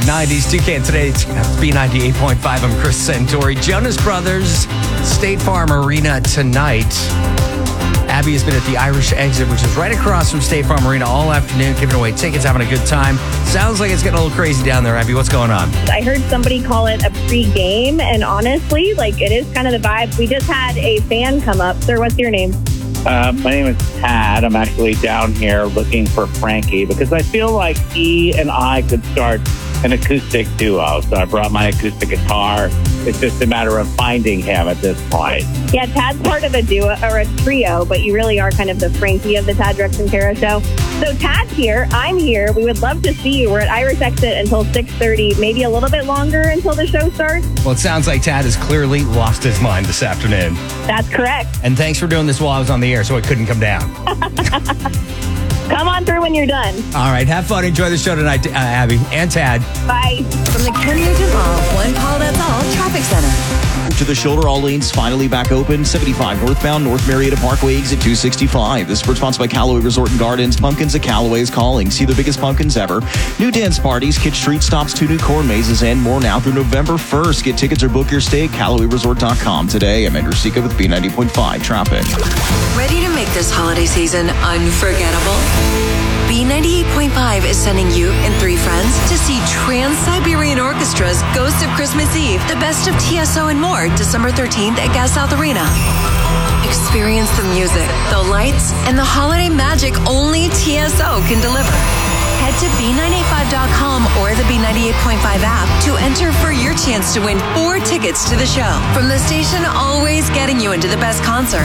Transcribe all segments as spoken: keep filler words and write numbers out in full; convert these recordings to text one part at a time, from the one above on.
nineties. Two K today. It's B ninety-eight point five. I'm Chris Santori. Jonas Brothers, State Farm Arena tonight. Abby has been at the Irish Exit, which is right across from State Farm Arena all afternoon, giving away tickets, having a good time. Sounds like it's getting a little crazy down there, Abby. What's going on? I heard somebody call it a pre-game, and honestly, like, it is kind of the vibe. We just had a fan come up. Sir, what's your name? Uh, my name is Tad. I'm actually down here looking for Frankie because I feel like he and I could start an acoustic duo. So I brought my acoustic guitar. It's just a matter of finding him at this point. Yeah, Tad's part of a duo or a trio, but you really are kind of the Frankie of the Tad Drex and Kara show. So Tad's here. I'm here. We would love to see you. We're at Irish Exit until six thirty, maybe a little bit longer until the show starts. Well, it sounds like Tad has clearly lost his mind this afternoon. That's correct. And thanks for doing this while I was on the air so it couldn't come down. Come on through when you're done. All right, have fun. Enjoy the show tonight, uh, Abby and Tad. Bye. From the Ken Nugent Mall, one call, that's all, Traffic Center. To the shoulder, all lanes finally back open. seventy-five northbound, North Marietta Parkway, exit two sixty-five. This is sponsored by Callaway Resort and Gardens. Pumpkins at Callaway is calling. See the biggest pumpkins ever. New dance parties, Kitsch Street stops, two new corn mazes, and more now through November first. Get tickets or book your stay at Callaway Resort dot com today. I'm Andrew Sika with B ninety point five Traffic. Ready to make this holiday season unforgettable? B ninety-eight point five is sending you and three friends to see Trans-Siberian Orchestra's Ghost of Christmas Eve, the best of T S O and more, December thirteenth at Gas South Arena. Experience the music, the lights, and the holiday magic only T S O can deliver. Head to B nine eighty-five dot com or the B ninety-eight point five app to enter for your chance to win four tickets to the show. From the station always getting you into the best concerts.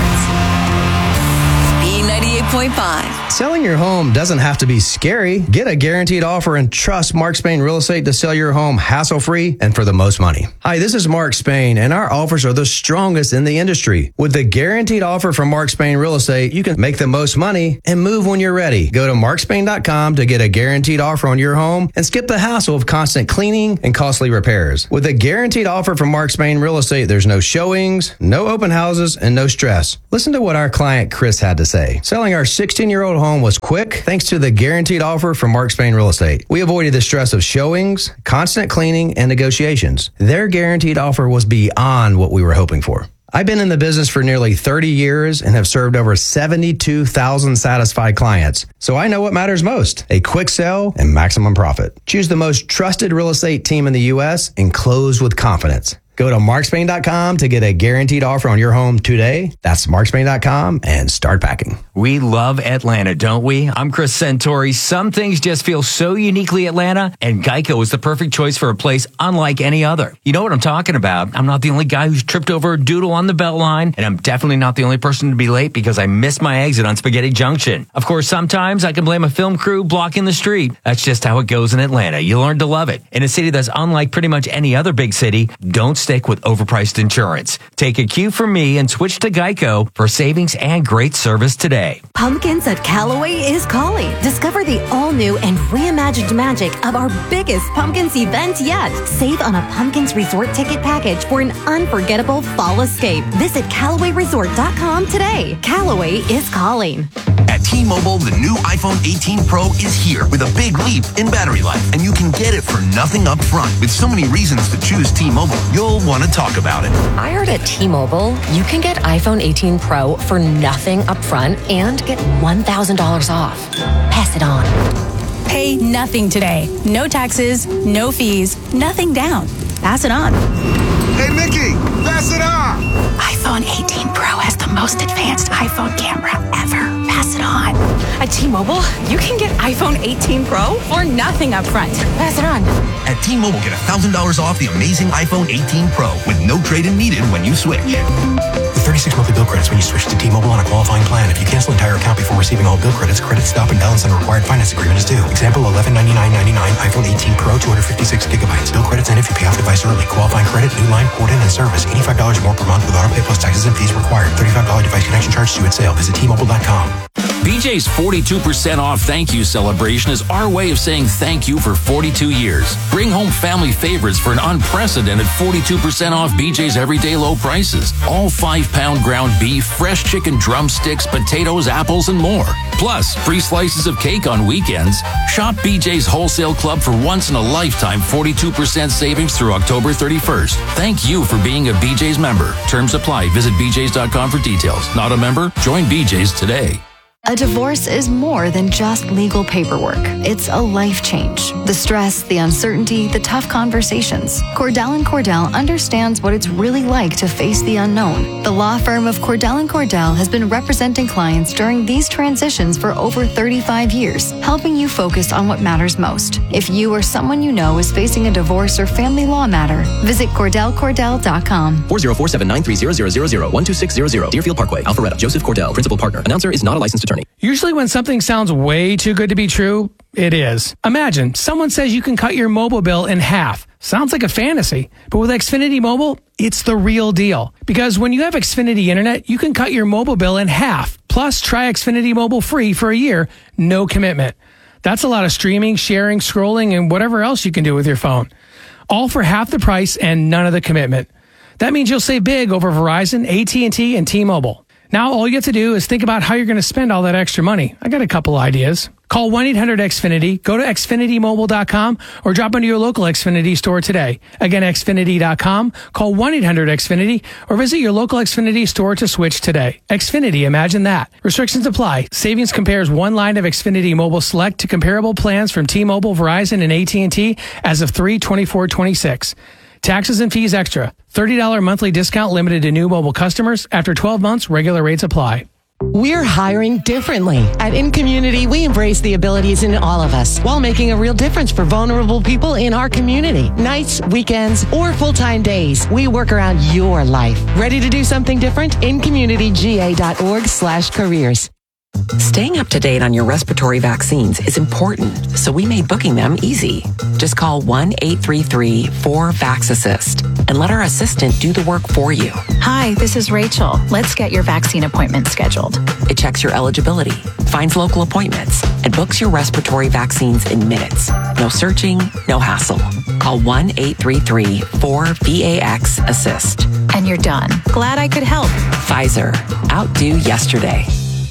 B ninety-eight point five. Selling your home doesn't have to be scary. Get a guaranteed offer and trust Mark Spain Real Estate to sell your home hassle-free and for the most money. Hi, this is Mark Spain, and our offers are the strongest in the industry. With the guaranteed offer from Mark Spain Real Estate, you can make the most money and move when you're ready. Go to mark spain dot com to get a guaranteed offer on your home and skip the hassle of constant cleaning and costly repairs. With a guaranteed offer from Mark Spain Real Estate, there's no showings, no open houses, and no stress. Listen to what our client Chris had to say. Selling our sixteen-year-old home was quick thanks to the guaranteed offer from Mark Spain Real Estate. We avoided the stress of showings, constant cleaning, and negotiations. Their guaranteed offer was beyond what we were hoping for. I've been in the business for nearly thirty years and have served over seventy-two thousand satisfied clients. So I know what matters most, a quick sale and maximum profit. Choose the most trusted real estate team in the U S and close with confidence. Go to mark spain dot com to get a guaranteed offer on your home today. That's mark spain dot com and start packing. We love Atlanta, don't we? I'm Chris Santori. Some things just feel so uniquely Atlanta, and Geico is the perfect choice for a place unlike any other. You know what I'm talking about. I'm not the only guy who's tripped over a doodle on the Beltline, and I'm definitely not the only person to be late because I missed my exit on Spaghetti Junction. Of course, sometimes I can blame a film crew blocking the street. That's just how it goes in Atlanta. You learn to love it. In a city that's unlike pretty much any other big city, don't stick with overpriced insurance. Take a cue from me and switch to Geico for savings and great service today. Pumpkins at Callaway is calling. Discover the all-new and reimagined magic of our biggest Pumpkins event yet. Save on a Pumpkins Resort ticket package for an unforgettable fall escape. Visit Callaway Resort dot com today. Callaway is calling. At T-Mobile, the new iPhone eighteen Pro is here with a big leap in battery life, and you can get it for nothing up front. With so many reasons to choose T-Mobile, you'll want to talk about it. I heard at T-Mobile, you can get iPhone eighteen Pro for nothing up front and get one thousand dollars off. Pass it on. Pay nothing today. No taxes, no fees, nothing down. Pass it on. Hey, Mickey, pass it on. iPhone eighteen Pro has the most advanced iPhone camera ever. Pass it on. At T-Mobile, you can get iPhone eighteen Pro For nothing up front. Pass it on. At T-Mobile, get one thousand dollars off the amazing iPhone eighteen Pro with no trade-in needed when you switch. With thirty-six monthly bill credits when you switch to T-Mobile on a qualifying plan. If you cancel entire account before receiving all bill credits, credit stop and balance on a required finance agreement is due. Example, eleven ninety-nine ninety-nine iPhone eighteen Pro, two hundred fifty-six gigabytes. Bill credits end if you pay off device early. Qualifying credit, new line, port in, and service. eighty-five dollars more per month with auto pay plus taxes and fees required. thirty-five dollars device connection charge due at sale. Visit T Mobile dot com. B J's forty-two percent off thank you celebration is our way of saying thank you for forty-two years. Bring home family favorites for an unprecedented forty-two percent off B J's everyday low prices. All five-pound ground beef, fresh chicken drumsticks, potatoes, apples, and more. Plus, free slices of cake on weekends. Shop B J's Wholesale Club for once-in-a-lifetime forty-two percent savings through October thirty-first. Thank you for being a B J's member. Terms apply. Visit b j's dot com for details. Not a member? Join B J's today. A divorce is more than just legal paperwork. It's a life change. The stress, the uncertainty, the tough conversations. Cordell and Cordell understands what it's really like to face the unknown. The law firm of Cordell and Cordell has been representing clients during these transitions for over thirty-five years, helping you focus on what matters most. If you or someone you know is facing a divorce or family law matter, visit cordell cordell dot com. four zero four seven nine three zero zero zero zero one two six zero zero Deerfield Parkway, Alpharetta. Joseph Cordell, Principal Partner. Announcer is not a licensed attorney. Usually when something sounds way too good to be true, it is. Imagine someone says you can cut your mobile bill in half. Sounds like a fantasy, but with Xfinity Mobile, it's the real deal. Because when you have Xfinity Internet, you can cut your mobile bill in half. Plus, try Xfinity Mobile free for a year, no commitment. That's a lot of streaming, sharing, scrolling, and whatever else you can do with your phone. All for half the price and none of the commitment. That means you'll save big over Verizon, A T and T, and T-Mobile. Now all you have to do is think about how you're going to spend all that extra money. I got a couple ideas. Call one eight hundred X Finity, go to xfinity mobile dot com, or drop into your local Xfinity store today. Again, xfinity dot com, call one eight hundred X Finity, or visit your local Xfinity store to switch today. Xfinity, imagine that. Restrictions apply. Savings compares one line of Xfinity Mobile Select to comparable plans from T-Mobile, Verizon, and A T and T as of three twenty-four twenty-six. Taxes and fees extra. thirty dollars monthly discount limited to new mobile customers. After twelve months, regular rates apply. We're hiring differently. At InCommunity, we embrace the abilities in all of us while making a real difference for vulnerable people in our community. Nights, weekends, or full-time days, we work around your life. Ready to do something different? in community g a dot org slash careers. Staying up to date on your respiratory vaccines is important, so we made booking them easy. Just call one eight three three four vax assist and let our assistant do the work for you. Hi, this is Rachel. Let's get your vaccine appointment scheduled. It checks your eligibility, finds local appointments, and books your respiratory vaccines in minutes. No searching, no hassle. Call one eight three three four V A X assist. And you're done. Glad I could help. Pfizer. Outdo yesterday.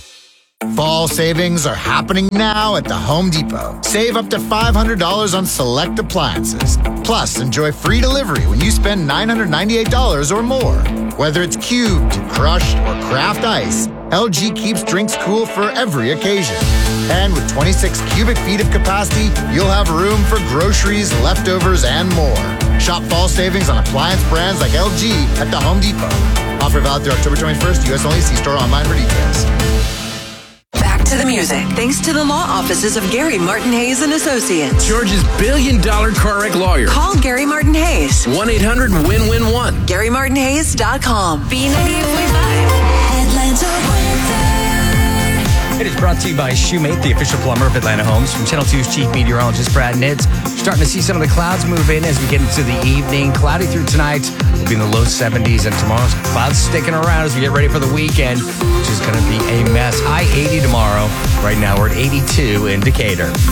Fall savings are happening now at the Home Depot. Save up to five hundred dollars on select appliances. Plus, enjoy free delivery when you spend nine hundred ninety-eight dollars or more. Whether it's cubed, crushed, or craft ice, L G keeps drinks cool for every occasion. And with twenty-six cubic feet of capacity, you'll have room for groceries, leftovers, and more. Shop fall savings on appliance brands like L G at the Home Depot. Offer valid through October twenty-first. U S only. See store online for details. Back to the music, thanks to the law offices of Gary Martin Hayes and Associates. Georgia's billion dollar car wreck lawyer. Call Gary Martin Hayes. one eight hundred win win one. Gary Martin Hayes dot com. B ninety-eight point five. Atlanta. It is brought to you by Shoemate, the official plumber of Atlanta Homes. From Channel two's chief meteorologist, Brad Nitz. We're starting to see some of the clouds move in as we get into the evening. Cloudy through tonight. We'll be in the low seventies. And tomorrow's clouds sticking around as we get ready for the weekend, which is going to be a mess. High eighty tomorrow. Right now we're at eighty-two in Decatur.